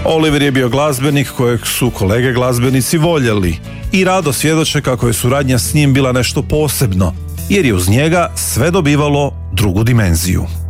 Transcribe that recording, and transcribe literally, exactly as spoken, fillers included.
Oliver je bio glazbenik kojeg su kolege glazbenici voljeli i rado svjedoče kako je suradnja s njim bila nešto posebno, jer je uz njega sve dobivalo drugu dimenziju.